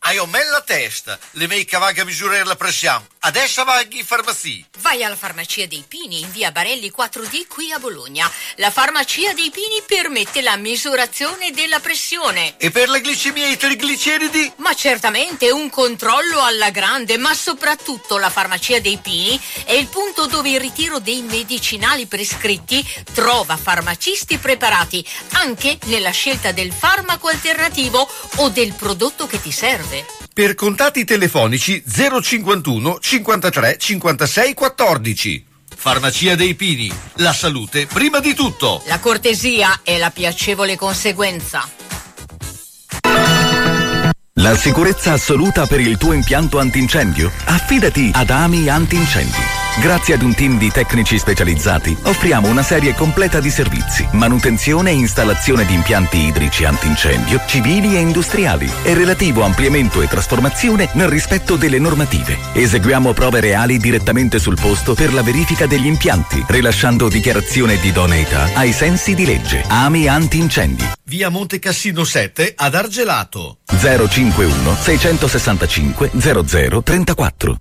Hai o me la testa, le mei cavaghe a misurare la pressione. Adesso vai in farmacia. Vai alla Farmacia dei Pini in via Barelli 4D qui a Bologna. La Farmacia dei Pini permette la misurazione della pressione. E per la glicemia e i trigliceridi? Ma certamente un controllo alla grande, ma soprattutto la Farmacia dei Pini è il punto dove il ritiro dei medicinali prescritti trova farmacisti preparati anche nella scelta del farmaco alternativo o del prodotto che ti serve. Per contatti telefonici 051 53 56 14. Farmacia dei Pini, la salute prima di tutto. La cortesia è la piacevole conseguenza. La sicurezza assoluta per il tuo impianto antincendio? Affidati ad AMI Antincendi. Grazie ad un team di tecnici specializzati offriamo una serie completa di servizi: manutenzione e installazione di impianti idrici antincendio, civili e industriali, e relativo ampliamento e trasformazione nel rispetto delle normative. Eseguiamo prove reali direttamente sul posto per la verifica degli impianti, rilasciando dichiarazione di idoneità ai sensi di legge. AMI Antincendi. Via Monte Cassino 7 ad Argelato. 051 665 0034.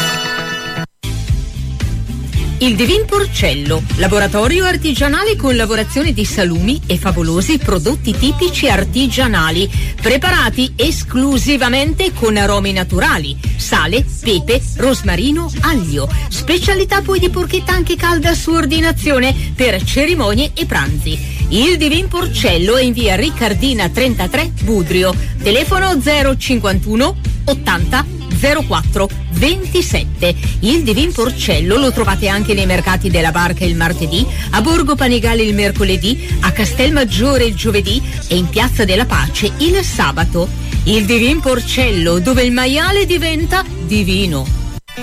Il Divin Porcello, laboratorio artigianale con lavorazione di salumi e favolosi prodotti tipici artigianali, preparati esclusivamente con aromi naturali, sale, pepe, rosmarino, aglio. Specialità poi di porchetta anche calda su ordinazione per cerimonie e pranzi. Il Divin Porcello è in via Riccardina 33 Budrio, telefono 051 80 04 27. Il Divin Porcello lo trovate anche nei mercati della Barca il martedì, a Borgo Panigale il mercoledì, a Castelmaggiore il giovedì e in Piazza della Pace il sabato. Il Divin Porcello, dove il maiale diventa divino.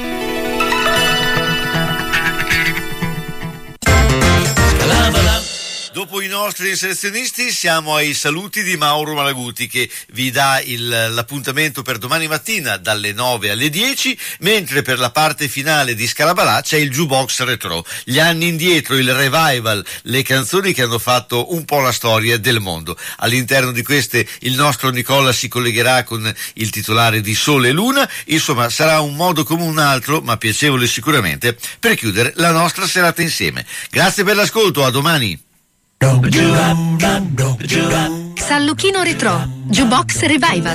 Dopo i nostri inserzionisti siamo ai saluti di Mauro Malaguti, che vi dà l'appuntamento per domani mattina dalle 9 alle 10, mentre per la parte finale di Scalabalà c'è il Jukebox Retro, gli anni indietro, il revival, le canzoni che hanno fatto un po' la storia del mondo. All'interno di queste il nostro Nicola si collegherà con il titolare di Sole e Luna. Insomma, sarà un modo come un altro, ma piacevole sicuramente, per chiudere la nostra serata insieme. Grazie per l'ascolto, a domani. San Luchino Retro, Jukebox Revival.